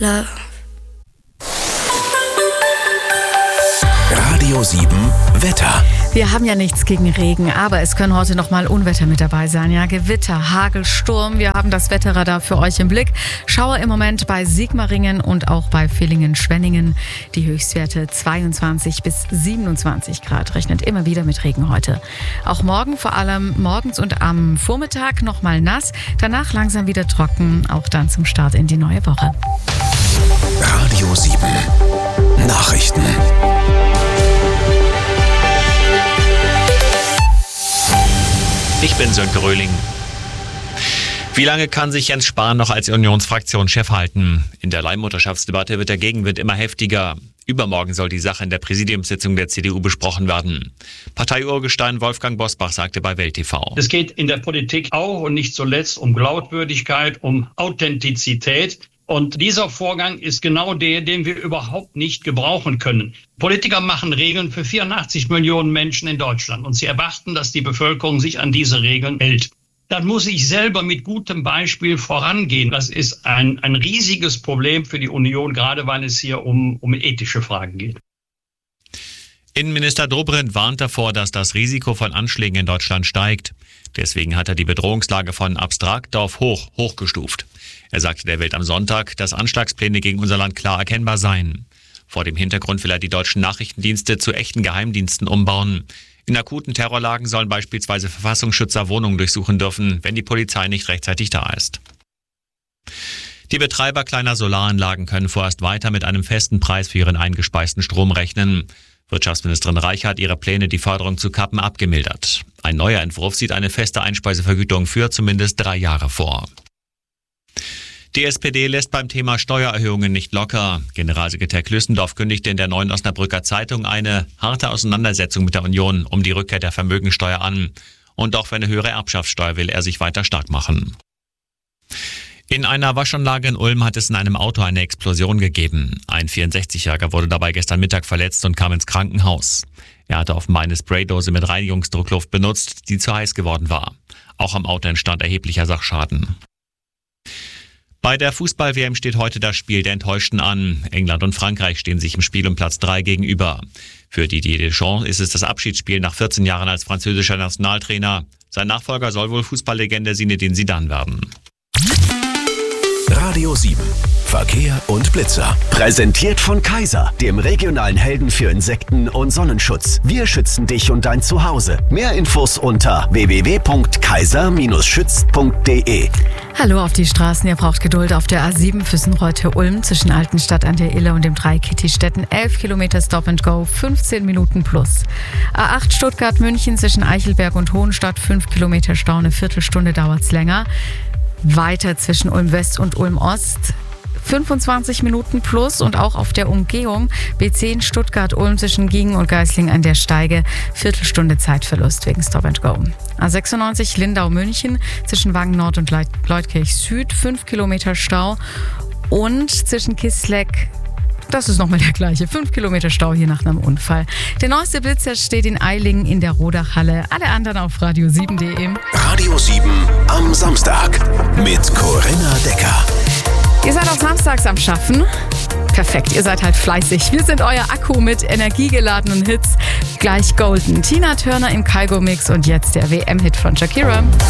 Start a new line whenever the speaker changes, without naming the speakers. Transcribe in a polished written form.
love.
Radio 7 Wetter.
Wir haben ja nichts gegen Regen, aber es können heute noch mal Unwetter mit dabei sein. Ja, Gewitter, Hagel, Sturm. Wir haben das Wetterradar für euch im Blick. Schauer im Moment bei Sigmaringen und auch bei Villingen-Schwenningen. Die Höchstwerte 22 bis 27 Grad. Rechnet immer wieder mit Regen heute. Auch morgen, vor allem morgens und am Vormittag noch mal nass. Danach langsam wieder trocken. Auch dann zum Start in die neue Woche.
Radio 7 Nachrichten.
Ich bin Sönke Röhling. Wie lange kann sich Jens Spahn noch als Unionsfraktionschef halten? In der Leihmutterschaftsdebatte wird der Gegenwind immer heftiger. Übermorgen soll die Sache in der Präsidiumssitzung der CDU besprochen werden. Parteiurgestein Wolfgang Bosbach sagte bei Welt TV:
Es geht in der Politik auch und nicht zuletzt um Glaubwürdigkeit, um Authentizität. Und dieser Vorgang ist genau der, den wir überhaupt nicht gebrauchen können. Politiker machen Regeln für 84 Millionen Menschen in Deutschland und sie erwarten, dass die Bevölkerung sich an diese Regeln hält. Dann muss ich selber mit gutem Beispiel vorangehen. Das ist ein riesiges Problem für die Union, gerade weil es hier um ethische Fragen geht.
Innenminister Dobrindt warnt davor, dass das Risiko von Anschlägen in Deutschland steigt. Deswegen hat er die Bedrohungslage von abstrakt auf hochgestuft. Er sagte der Welt am Sonntag, dass Anschlagspläne gegen unser Land klar erkennbar seien. Vor dem Hintergrund will er die deutschen Nachrichtendienste zu echten Geheimdiensten umbauen. In akuten Terrorlagen sollen beispielsweise Verfassungsschützer Wohnungen durchsuchen dürfen, wenn die Polizei nicht rechtzeitig da ist. Die Betreiber kleiner Solaranlagen können vorerst weiter mit einem festen Preis für ihren eingespeisten Strom rechnen. Wirtschaftsministerin Reich hat ihre Pläne, die Förderung zu kappen, abgemildert. Ein neuer Entwurf sieht eine feste Einspeisevergütung für zumindest 3 Jahre vor. Die SPD lässt beim Thema Steuererhöhungen nicht locker. Generalsekretär Klüssendorf kündigte in der Neuen Osnabrücker Zeitung eine harte Auseinandersetzung mit der Union um die Rückkehr der Vermögensteuer an. Und auch für eine höhere Erbschaftssteuer will er sich weiter stark machen. In einer Waschanlage in Ulm hat es in einem Auto eine Explosion gegeben. Ein 64-Jähriger wurde dabei gestern Mittag verletzt und kam ins Krankenhaus. Er hatte offenbar eine Spraydose mit Reinigungsdruckluft benutzt, die zu heiß geworden war. Auch am Auto entstand erheblicher Sachschaden. Bei der Fußball-WM steht heute das Spiel der Enttäuschten an. England und Frankreich stehen sich im Spiel um Platz 3 gegenüber. Für Didier Deschamps ist es das Abschiedsspiel nach 14 Jahren als französischer Nationaltrainer. Sein Nachfolger soll wohl Fußballlegende Zinedine Zidane werden.
Radio 7 Verkehr und Blitzer. Präsentiert von Kaiser, dem regionalen Helden für Insekten- und Sonnenschutz. Wir schützen dich und dein Zuhause. Mehr Infos unter www.kaiser-schützt.de.
Hallo auf die Straßen, ihr braucht Geduld auf der A7 Füssenreute-Ulm zwischen Altenstadt an der Ille und dem Dreieck Kittistetten. 11 Kilometer Stop and Go, 15 Minuten plus. A8 Stuttgart-München zwischen Eichelberg und Hohenstadt, 5 Kilometer Stau, eine Viertelstunde dauert's länger. Weiter zwischen Ulm West und Ulm Ost 25 Minuten plus und auch auf der Umgehung B10 Stuttgart-Ulm zwischen Giengen und Geislingen an der Steige Viertelstunde Zeitverlust wegen Stop and Go. A96 Lindau-München zwischen Wangen Nord und Leutkirch Süd 5 Kilometer Stau und zwischen Kisleck, das ist nochmal der gleiche, 5 Kilometer Stau hier nach einem Unfall. Der neueste Blitzer steht in Eilingen in der Rodachhalle. Alle anderen auf radio7.de.
Radio 7 am Samstag mit Corinna Decker.
Ihr seid auch samstags am Schaffen. Perfekt, ihr seid halt fleißig. Wir sind euer Akku mit energiegeladenen Hits. Gleich Golden. Tina Turner im Kygo-Mix und jetzt der WM-Hit von Shakira.